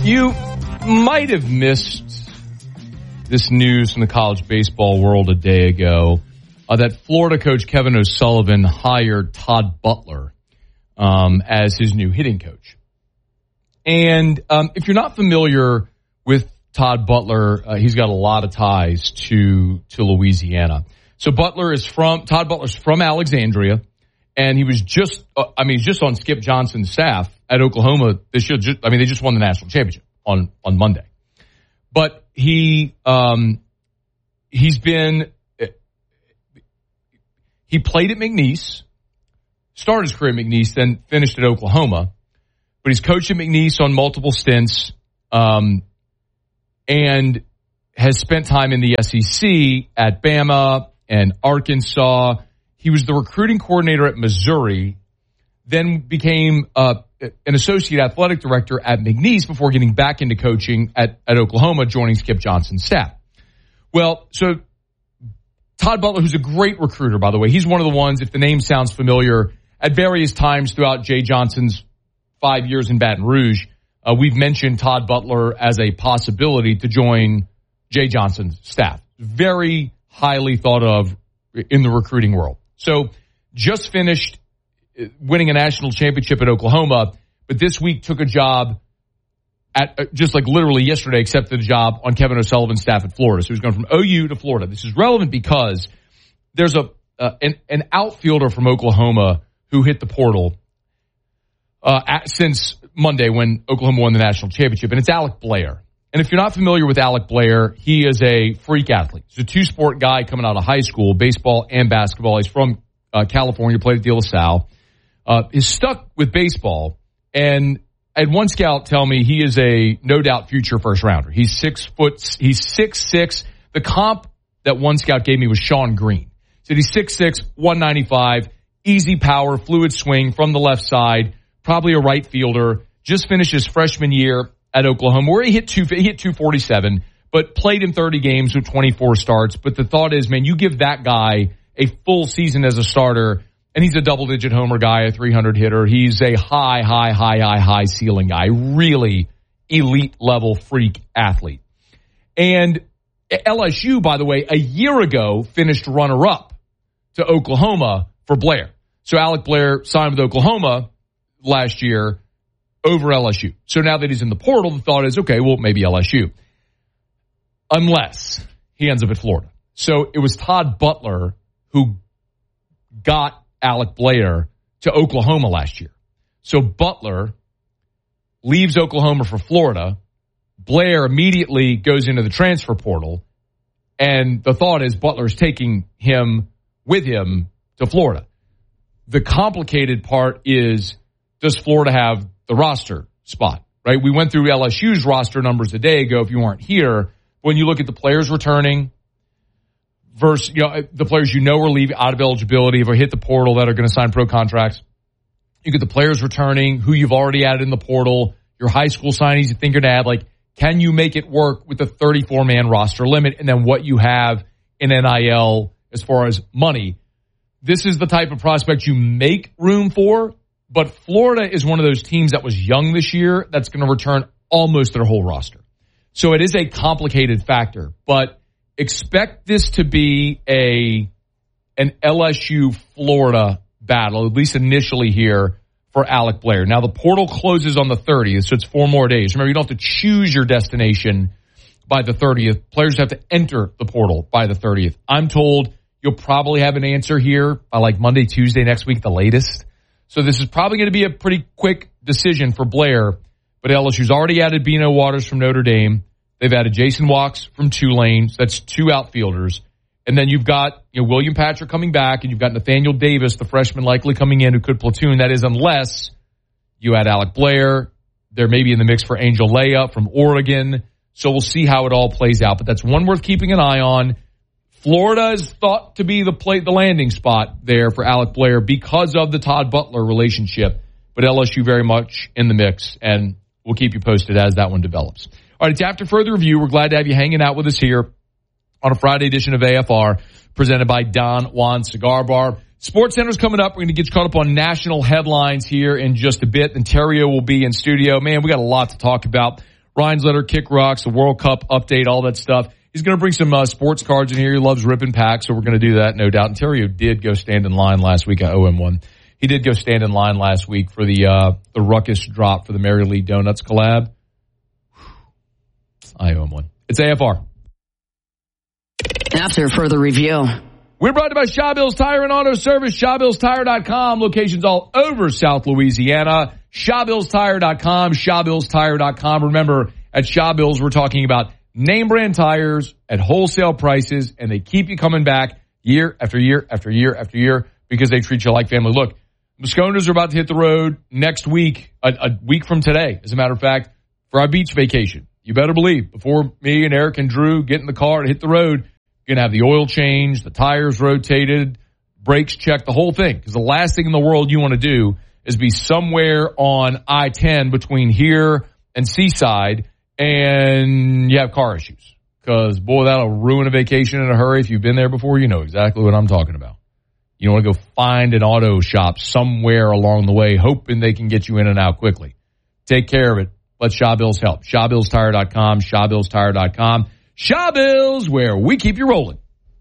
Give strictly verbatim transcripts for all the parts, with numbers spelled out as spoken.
You might have missed this news from the college baseball world a day ago uh, that Florida coach Kevin O'Sullivan hired Todd Butler um, as his new hitting coach. And um, if you're not familiar with Todd Butler, uh, he's got a lot of ties to to Louisiana. So Butler is from Todd Butler's from Alexandria, and he was just uh, I mean he's just on Skip Johnson's staff at Oklahoma. They should just, I mean they just won the national championship on on Monday. But he um, he's been he played at McNeese, started his career at McNeese, then finished at Oklahoma. But he's coached at McNeese on multiple stints. Um, and has spent time in the S E C at Bama and Arkansas. He was the recruiting coordinator at Missouri, then became uh, an associate athletic director at McNeese before getting back into coaching at, at Oklahoma, joining Skip Johnson's staff. Well, so Todd Butler, who's a great recruiter, by the way, he's one of the ones, if the name sounds familiar, at various times throughout Jay Johnson's five years in Baton Rouge, Uh, we've mentioned Todd Butler as a possibility to join Jay Johnson's staff. Very highly thought of in the recruiting world. So just finished winning a national championship at Oklahoma, but this week took a job at just like literally yesterday accepted a job on Kevin O'Sullivan's staff at Florida. So he's going from O U to Florida. This is relevant because there's a uh, an, an outfielder from Oklahoma who hit the portal uh, at, since Monday when Oklahoma won the national championship, and it's Alec Blair. And if you're not familiar with Alec Blair, he is a freak athlete. He's a two-sport guy coming out of high school, baseball and basketball. He's from uh, California, played at De La Salle. Uh, is stuck with baseball, and I had one scout tell me he is a no-doubt future first-rounder. He's six foot, he's six six. The comp that one scout gave me was Sean Green. He said he's six six, one ninety-five, easy power, fluid swing from the left side. Probably a right fielder, just finished his freshman year at Oklahoma where he hit two, he hit two forty-seven, but played in thirty games with twenty-four starts. But the thought is, man, you give that guy a full season as a starter, and he's a double-digit homer guy, a three hundred hitter. He's a high, high, high, high, high ceiling guy, really elite-level freak athlete. And L S U, by the way, a year ago finished runner-up to Oklahoma for Blair. So Alec Blair signed with Oklahoma last year over L S U. So now that he's in the portal, the thought is, okay, well, maybe L S U. Unless he ends up at Florida. So it was Todd Butler who got Alec Blair to Oklahoma last year. So Butler leaves Oklahoma for Florida. Blair immediately goes into the transfer portal. And the thought is Butler's taking him with him to Florida. The complicated part is, does Florida have the roster spot, right? We went through L S U's roster numbers a day ago if you weren't here. When you look at the players returning versus, you know, the players you know are leaving out of eligibility, if I hit the portal that are going to sign pro contracts, you get the players returning, who you've already added in the portal, your high school signees you think you're going to add. Like, can you make it work with the thirty-four man roster limit and then what you have in N I L as far as money? This is the type of prospect you make room for. But Florida is one of those teams that was young this year that's going to return almost their whole roster. So it is a complicated factor. But expect this to be a an L S U-Florida battle, at least initially here for Alec Blair. Now, the portal closes on the thirtieth, so it's four more days. Remember, you don't have to choose your destination by the thirtieth. Players have to enter the portal by the thirtieth. I'm told you'll probably have an answer here by like Monday, Tuesday next week, the latest. So this is probably going to be a pretty quick decision for Blair. But L S U's already added Bino Waters from Notre Dame. They've added Jason Walks from Tulane. So that's two outfielders. And then you've got, you know, William Patrick coming back, and you've got Nathaniel Davis, the freshman likely coming in who could platoon. That is unless you add Alec Blair. There may be in the mix for Angel Leia from Oregon. So we'll see how it all plays out. But that's one worth keeping an eye on. Florida is thought to be the play, the landing spot there for Alec Blair because of the Todd Butler relationship. But L S U very much in the mix, and we'll keep you posted as that one develops. All right, it's After Further Review. We're glad to have you hanging out with us here on a Friday edition of A F R, presented by Don Juan Cigar Bar. Sports Center's coming up. We're going to get you caught up on national headlines here in just a bit. And Terrio will be in studio. Man, we got a lot to talk about. Ryan's Letter, Kick Rocks, the World Cup update, all that stuff. He's going to bring some uh, sports cards in here. He loves ripping packs, so we're going to do that, no doubt. And Terrio did go stand in line last week. I owe him one. He did go stand in line last week for the uh, the Ruckus drop for the Mary Lee Donuts collab. I owe him one. It's A F R. After further review. We're brought to you by Shaw Bills Tire and Auto Service, shaw bills tire dot com. Locations all over South Louisiana. shaw bills tire dot com, shaw bills tire dot com. Remember, at Shaw Bills, we're talking about name brand tires at wholesale prices, and they keep you coming back year after year after year after year because they treat you like family. Look, Mosconas are about to hit the road next week, a, a week from today, as a matter of fact, for our beach vacation. You better believe, before me and Eric and Drew get in the car and hit the road, you're going to have the oil changed, the tires rotated, brakes checked, the whole thing. Because the last thing in the world you want to do is be somewhere on I ten between here and Seaside and you have car issues. Because, boy, that'll ruin a vacation in a hurry. If you've been there before, you know exactly what I'm talking about. You want to go find an auto shop somewhere along the way, hoping they can get you in and out quickly. Take care of it. Let Shaw Bills help. shaw bills tire dot com, shaw bills tire dot com. Shaw Bills, where we keep you rolling.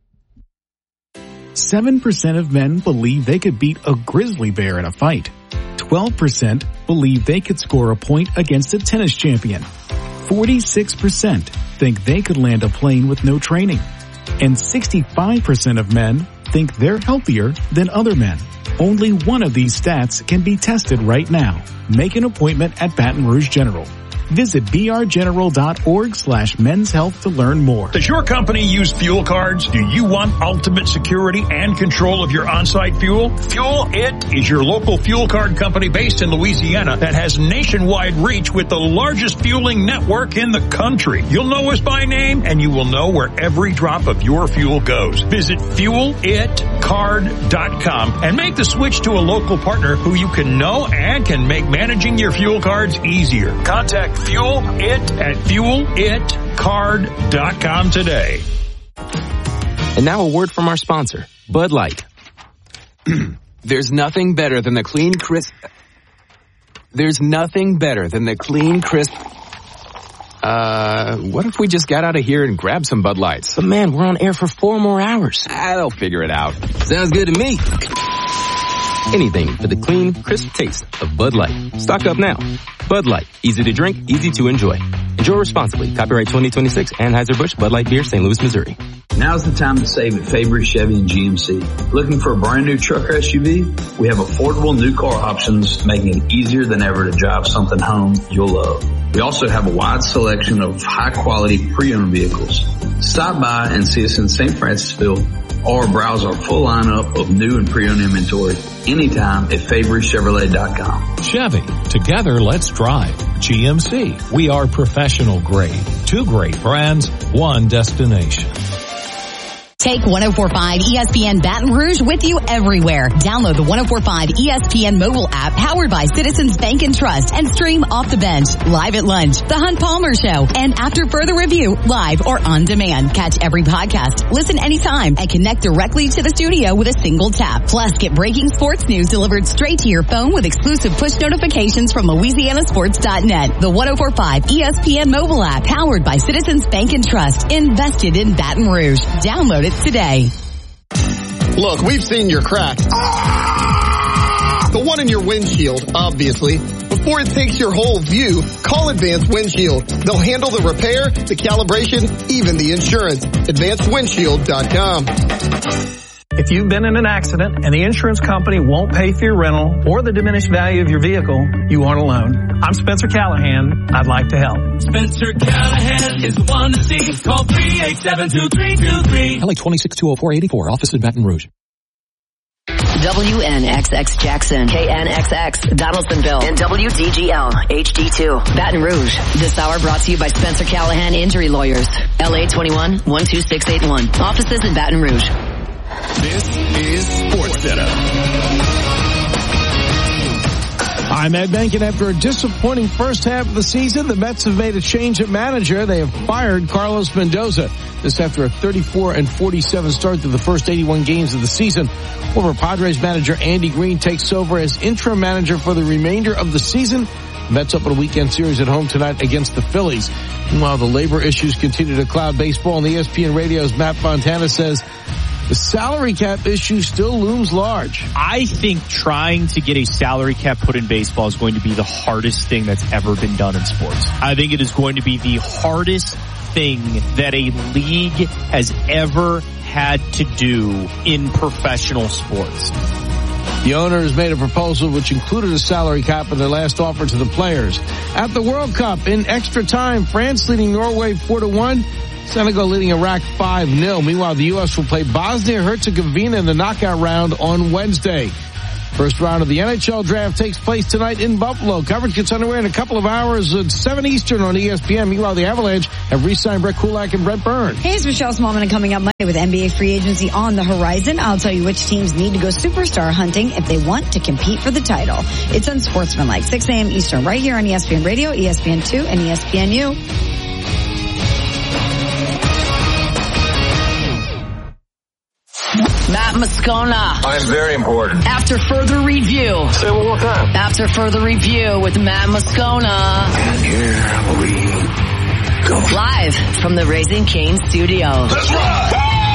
seven percent of men believe they could beat a grizzly bear in a fight. twelve percent believe they could score a point against a tennis champion. forty-six percent think they could land a plane with no training. And sixty-five percent of men think they're healthier than other men. Only one of these stats can be tested right now. Make an appointment at Baton Rouge General. Visit b r general dot org slash men's health to learn more. Does your company use fuel cards? Do you want ultimate security and control of your on-site fuel? Fuel It is your local fuel card company based in Louisiana that has nationwide reach with the largest fueling network in the country. You'll know us by name and you will know where every drop of your fuel goes. Visit fuel it card dot com and make the switch to a local partner who you can know and can make managing your fuel cards easier. Contact Fuel It at fuel it card dot com today. And now a word from our sponsor, Bud Light. There's nothing better than the clean, crisp... There's nothing better than the clean, crisp... Uh, what if we just got out of here and grabbed some Bud Lights? But man, we're on air for four more hours. Ah, they'll figure it out. Sounds good to me. Anything for the clean, crisp taste of Bud Light. Stock up now. Bud Light. Easy to drink, easy to enjoy. Enjoy responsibly. Copyright twenty twenty-six, Anheuser-Busch, Bud Light Beer, Saint Louis, Missouri. Now's the time to save at Fabry Chevy and G M C. Looking for a brand new truck or S U V? We have affordable new car options, making it easier than ever to drive something home you'll love. We also have a wide selection of high-quality pre-owned vehicles. Stop by and see us in Saint Francisville or browse our full lineup of new and pre-owned inventory anytime at Fabry Chevrolet dot com. Chevy, together let's drive. G M C, we are professional grade. Two great brands, one destination. Take one oh four point five E S P N Baton Rouge with you everywhere. Download the one oh four point five E S P N mobile app powered by Citizens Bank and Trust and stream Off the Bench, Live at Lunch, The Hunt Palmer Show, and After Further Review live or on demand. Catch every podcast, listen anytime, and connect directly to the studio with a single tap. Plus, get breaking sports news delivered straight to your phone with exclusive push notifications from Louisiana Sports dot net. The one oh four point five E S P N mobile app powered by Citizens Bank and Trust, invested in Baton Rouge. Download it today. Look, we've seen your crack. Ah! The one in your windshield, obviously. Before it takes your whole view, call Advanced Windshield. They'll handle the repair, the calibration, even the insurance. advanced windshield dot com. If you've been in an accident and the insurance company won't pay for your rental or the diminished value of your vehicle, you aren't alone. I'm Spencer Callahan. I'd like to help. Spencer Callahan is the one to see. Call three eight seven, two three two three. L A twenty-six two oh four eighty-four. Office in Baton Rouge. W N X X Jackson, K N X X Donaldsonville, and W D G L H D two Baton Rouge. This hour brought to you by Spencer Callahan Injury Lawyers. L A twenty-one, one two six eight one. Offices in Baton Rouge. This is Sports Center. I'm Ed Benkin. After a disappointing first half of the season, the Mets have made a change at manager. They have fired Carlos Mendoza. This after a thirty-four and forty-seven start to the first eighty-one games of the season. Former Padres manager Andy Green takes over as interim manager for the remainder of the season. The Mets open a weekend series at home tonight against the Phillies. Meanwhile, the labor issues continue to cloud baseball. On the E S P N Radio's Matt Fontana says the salary cap issue still looms large. I think trying to get a salary cap put in baseball is going to be the hardest thing that's ever been done in sports. I think it is going to be the hardest thing that a league has ever had to do in professional sports. The owners made a proposal which included a salary cap in their last offer to the players. At the World Cup, in extra time, France leading Norway four to one. Senegal leading Iraq five nil. Meanwhile, the U S will play Bosnia-Herzegovina in the knockout round on Wednesday. First round of the N H L draft takes place tonight in Buffalo. Coverage gets underway in a couple of hours at seven Eastern on E S P N. Meanwhile, the Avalanche have re-signed Brett Kulak and Brent Burns. Hey, it's Michelle Smallman, and coming up Monday with N B A free agency on the horizon, I'll tell you which teams need to go superstar hunting if they want to compete for the title. It's Unsportsmanlike, six a.m. Eastern, right here on E S P N Radio, E S P N two, and E S P N U. Matt Moscona. I'm very important. After further review. Say it one more time. After further review with Matt Moscona. And here we go. Live from the Raising Cane Studios. Let's rock!